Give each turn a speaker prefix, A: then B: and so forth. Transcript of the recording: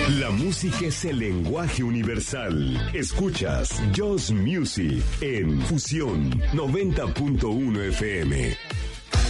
A: La música es el lenguaje universal. Escuchas Just Music en Fusión 90.1 FM.